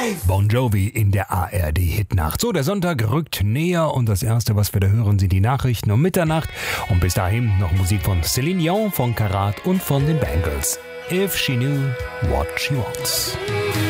Bon Jovi in der ARD-Hitnacht. So, der Sonntag rückt näher und das Erste, was wir da hören, sind die Nachrichten um Mitternacht. Und bis dahin noch Musik von Céline Dion, von Karat und von den Bangles. If She Knew What She Wants.